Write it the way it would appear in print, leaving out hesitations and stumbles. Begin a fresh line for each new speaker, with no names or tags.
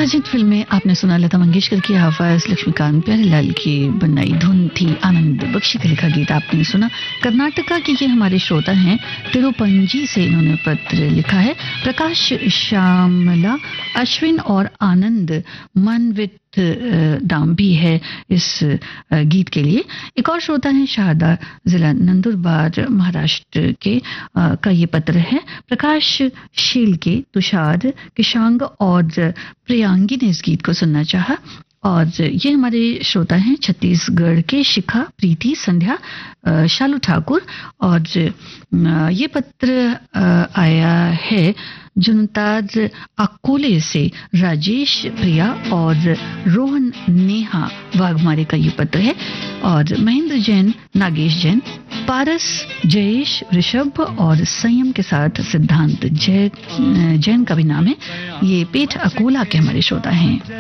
Sajid film में आपने सुना लता मंगेशकर की आवाज, लक्ष्मीकांत प्यारेलाल की बनाई धुन थी, आनंद बख्शी का लिखा गीत आपने सुना। कर्नाटका के ये हमारे श्रोता हैं, तिरुपंजी से इन्होंने पत्र लिखा है। प्रकाश, श्यामला, अश्विन और आनंद मनवित दाम भी है इस गीत के लिए। एक और श्रोता है शारदा, जिला नंदुरबार महाराष्ट्र के का ये पत्र है। प्रकाश शील के, तुषार, किशांग और प्रियांगी ने इस गीत को सुनना चाहा। और ये हमारे श्रोता हैं छत्तीसगढ़ के शिखा, प्रीति, संध्या, शालू ठाकुर। और ये पत्र आया है जुनताज अकोले से राजेश, प्रिया और रोहन नेहा वाघमारे का ये पत्र है। और महेंद्र जैन, नागेश जैन, पारस, जयेश, ऋषभ और संयम के साथ सिद्धांत जैन का भी नाम है। ये पेठ अकोला के हमारे श्रोता हैं।